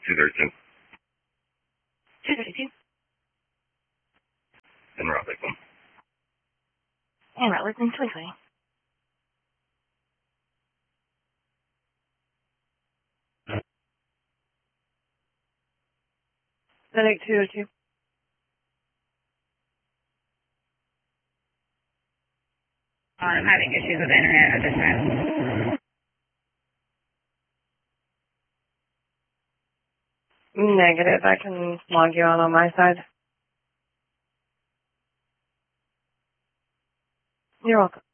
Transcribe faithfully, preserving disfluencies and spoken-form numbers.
two thirty-two. two thirty-two. And Route Lakeland. And Route Lakeland, twenty twenty. Medic two oh two. I'm having issues with the internet at this time. Negative. I can log you on on my side. You're welcome.